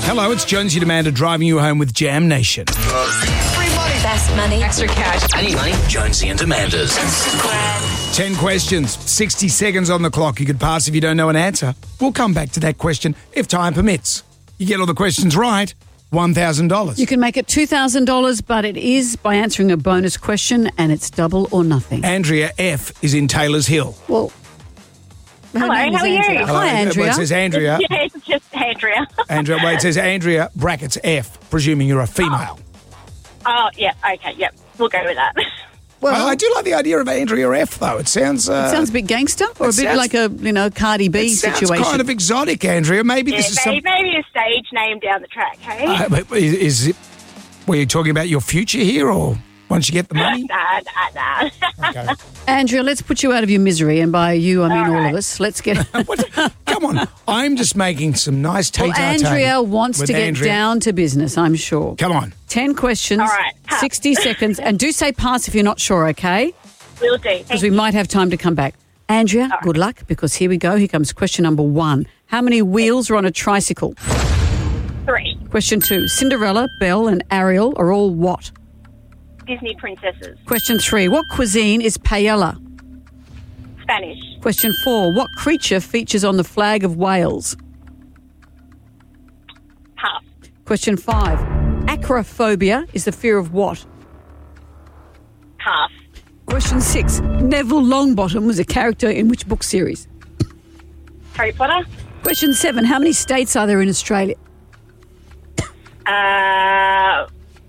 Hello, it's Jonesy and Amanda driving you home with Jam Nation. Free money. Best money. Extra cash. I need money. Jonesy and Amanda's. 10 questions, 60 seconds on the clock. You could pass if you don't know an answer. We'll come back to that question if time permits. You get all the questions right, $1,000. You can make it $2,000, but it is by answering a bonus question, and it's double or nothing. Andrea F. is in Taylor's Hill. Well, Hello, how are you? Hello. Hi, Andrea. Well, it says Andrea. Yeah, it's just Andrea. Andrea, wait, it says Andrea, brackets F, presuming you're a female. Oh, yeah, okay, yep. We'll go with that. Well, I do like the idea of Andrea F, though. It sounds... it sounds a bit gangster or a bit like a, Cardi B situation. It sounds kind of exotic, Andrea. Maybe this is maybe a stage name down the track, hey? Is it... Were you talking about your future here, or once you get the money? Nah. Okay. Andrea, let's put you out of your misery, and by you, I mean all of us. Let's get... Come on. I'm just making some nice tete-a-tete. Well, Andrea wants to get Andrea. down to business, I'm sure. Come on. 10 questions, All right. 60 seconds, and do say pass if you're not sure, okay? Will do. Because we might have time to come back. Andrea, good luck, because here we go. Here comes question number 1. How many wheels are on a tricycle? 3. Question 2. Cinderella, Belle, and Ariel are all what? Disney princesses. Question 3. What cuisine is paella? Spanish. Question 4. What creature features on the flag of Wales? Half. Question 5. Acrophobia is the fear of what? Half. Question 6. Neville Longbottom was a character in which book series? Harry Potter. Question 7. How many states are there in Australia? 5.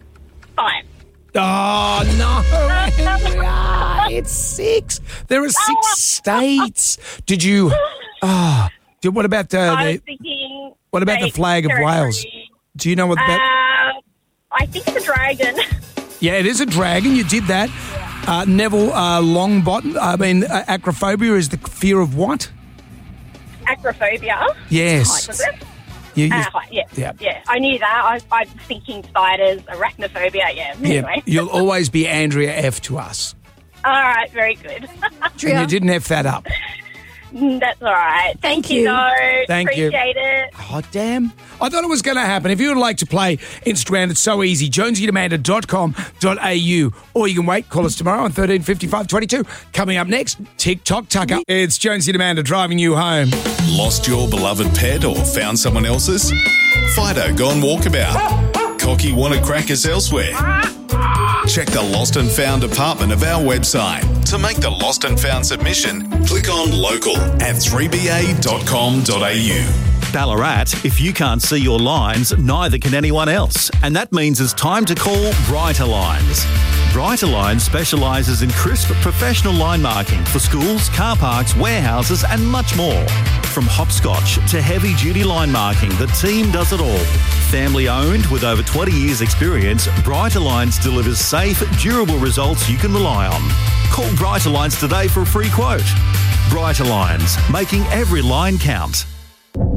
Oh, no, Andrea. It's 6. There are 6 states. Did you... what about I was thinking... What about the flag of Wales? Do you know what that... I think it's a dragon. Yeah, it is a dragon. You did that. Neville Longbottom... acrophobia is the fear of what? Acrophobia. Yes. Height, was it? Height, yeah. I knew that. I was thinking spiders, arachnophobia, yeah. Anyway. You'll always be Andrea F to us. All right, very good. And you didn't F that up. That's all right. Thank you, though. Thank you. Appreciate it. Oh, damn. I thought it was going to happen. If you would like to play Instagram, it's so easy. jonesyandamanda.com.au. Or you can wait. Call us tomorrow on 135522. Coming up next, TikTok Tucker. It's Jonesy and Amanda driving you home. Lost your beloved pet or found someone else's? Fido gone walkabout. Cocky wanted crackers elsewhere? Check the Lost and Found department of our website. To make the Lost and Found submission, click on local at 3ba.com.au. Ballarat, if you can't see your lines, neither can anyone else. And that means it's time to call Brighter Lines. Brighter Lines specialises in crisp professional line marking for schools, car parks, warehouses and much more. From hopscotch to heavy-duty line marking, the team does it all. Family owned with over 20 years experience, Brighter Lines delivers safe, durable results you can rely on. Call Brighter Lines today for a free quote. Brighter Lines, making every line count.